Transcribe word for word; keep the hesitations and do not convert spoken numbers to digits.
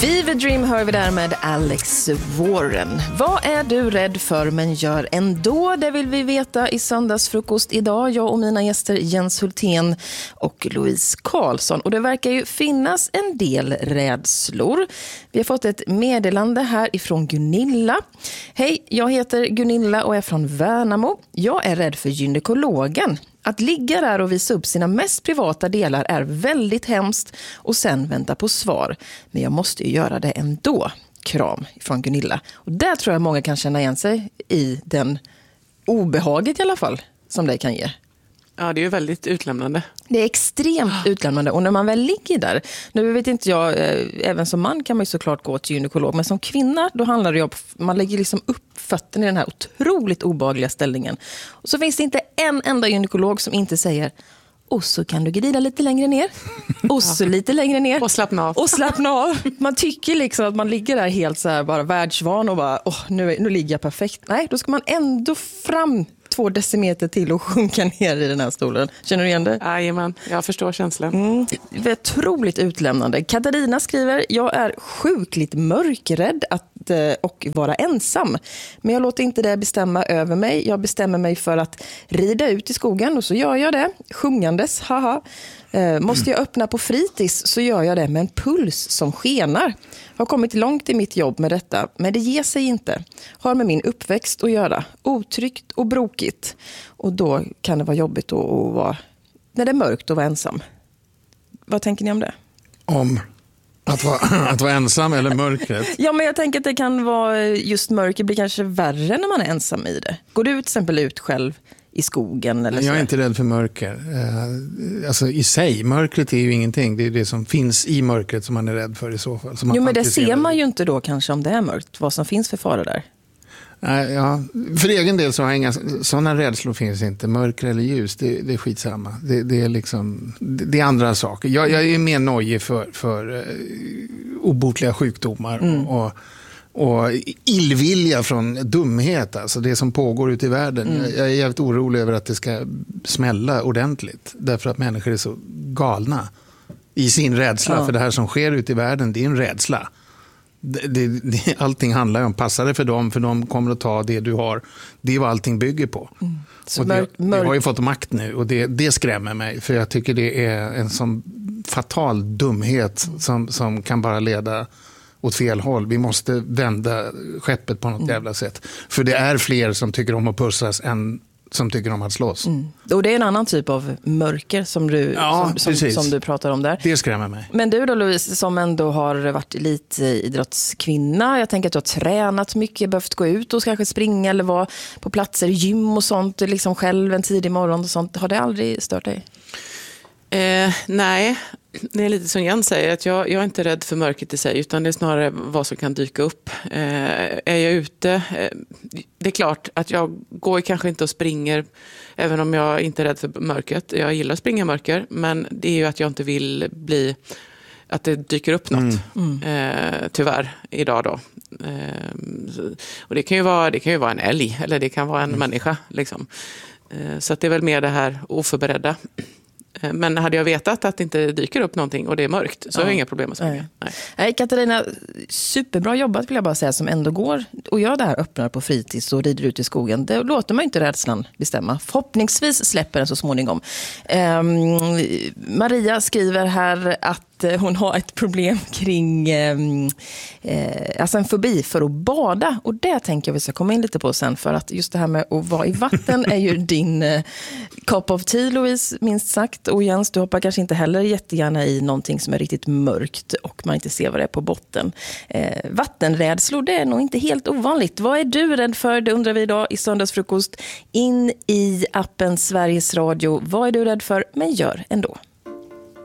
Fever Dream hör vi där med Alex Warren. Vad är du rädd för men gör ändå? Det vill vi veta i söndagsfrukost idag. Jag och mina gäster Jens Hultén och Louise Karlsson. Och det verkar ju finnas en del rädslor. Vi har fått ett meddelande här ifrån Gunilla. Hej, jag heter Gunilla och är från Värnamo. Jag är rädd för gynekologen. Att ligga där och visa upp sina mest privata delar är väldigt hemskt och sen vänta på svar. Men jag måste ju göra det ändå. Kram från Gunilla. Och där tror jag många kan känna igen sig i den obehaget i alla fall som det kan ge. Ja, det är ju väldigt utlämnande. Det är extremt utlämnande och när man väl ligger där, nu vet inte jag, eh, även som man kan man ju såklart gå till gynekolog, men som kvinna då handlar det ju om, man lägger liksom upp fötterna i den här otroligt obehagliga ställningen. Och så finns det inte en enda gynekolog som inte säger, och så kan du glida lite längre ner, och så lite längre ner. Och slappna av. Och slappna av. Man tycker liksom att man ligger där helt så här bara världsvan och bara, åh, nu, nu ligger jag perfekt. Nej, då ska man ändå fram två decimeter till och sjunka ner i den här stolen. Känner du igen det? Jajamän, jag förstår känslan. Mm. Det är otroligt utlämnande. Katarina skriver, jag är sjukligt mörkrädd att, eh, och vara ensam. Men jag låter inte det bestämma över mig. Jag bestämmer mig för att rida ut i skogen och så gör jag det. Sjungandes, haha. Eh, måste jag öppna på fritids så gör jag det med en puls som skenar. Har kommit långt i mitt jobb med detta, men det ger sig inte. Har med min uppväxt att göra. Otryggt och brokigt. Och då kan det vara jobbigt att, att vara, när det är mörkt och vara ensam. Vad tänker ni om det? Om att vara, att vara ensam eller mörkret? Ja, men jag tänker att det kan vara just mörker blir kanske värre när man är ensam i det. Går du till exempel ut själv i skogen? Eller jag är så? inte rädd för mörker. Eh, alltså i sig, mörkret är ju ingenting. Det är det som finns i mörkret som man är rädd för i så fall. Jo, men det ser man ju inte då kanske om det är mörkt. Vad som finns för fara där. Nej, ja. För egen del så har jag inga sådana rädslor finns inte. Mörker eller ljus, det, det är skitsamma. Det, det är liksom, det, det är andra saker. Jag, jag är mer nojig för, för uh, obotliga sjukdomar mm. och Och illvilja från dumhet, alltså det som pågår ute i världen. Mm. Jag, jag är jävligt orolig över att det ska smälla ordentligt. Därför att människor är så galna i sin rädsla. Ja. För det här som sker ute i världen, det är en rädsla. Det, det, det, allting handlar om, passar det för dem, för de kommer att ta det du har. Det är vad allting bygger på. Mm. Och det, det har ju fått makt nu och det, det skrämmer mig. För jag tycker det är en sån fatal dumhet som, som kan bara leda åt fel håll. Vi måste vända skeppet på något mm. jävla sätt. För det är fler som tycker om att pussas än som tycker om att slåss. Mm. Och det är en annan typ av mörker som du, ja, som, som, som du pratar om där. Det skrämmer mig. Men du då Louise, som ändå har varit elitidrottskvinna. Jag tänker att du har tränat mycket, behövt gå ut och kanske springa eller vara på platser i gym och sånt. Liksom själv en tidig morgon och sånt. Har det aldrig stört dig? Eh, nej, det är lite som Jens säger, att jag, jag är inte rädd för mörkret i sig, utan det är snarare vad som kan dyka upp. Eh, är jag ute, eh, det är klart att jag går kanske inte och springer, även om jag inte är rädd för mörkret. Jag gillar att springa i mörker, men det är ju att jag inte vill bli, att det dyker upp något, mm. eh, tyvärr, idag då. Eh, och det kan ju vara, det kan ju vara en älg, eller det kan vara en mm. människa, liksom. Eh, så att det är väl mer det här oförberedda. Men hade jag vetat att det inte dyker upp någonting och det är mörkt så ja. har jag inga problem med springa. Nej. Nej, Katarina, superbra jobbat vill jag bara säga, som ändå går och gör det här, öppnar på fritids och rider ut i skogen. Det låter man inte rädslan bestämma. Förhoppningsvis släpper den så småningom. Um, Maria skriver här att hon har ett problem kring eh, alltså en fobi för att bada. Och det tänker jag vi ska komma in lite på sen. För att just det här med att vara i vatten är ju din eh, cup of tea, Louise, minst sagt. Och Jens, du hoppar kanske inte heller jättegärna i någonting som är riktigt mörkt och man inte ser vad det är på botten. Eh, vattenrädslor, det är nog inte helt ovanligt. Vad är du rädd för? Det undrar vi idag i söndagsfrukost. In i appen Sveriges Radio. Vad är du rädd för? Men gör ändå.